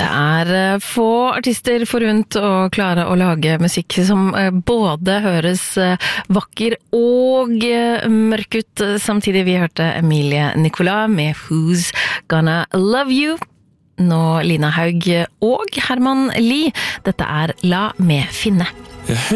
Det få artister forunt å klare å lage musikk som både høres vakker og mørk ut. Samtidig vi hørte Emilie Nicolas med Who's Gonna Love You. Nå Lina Haug og Herman Lie. Dette La med Finne.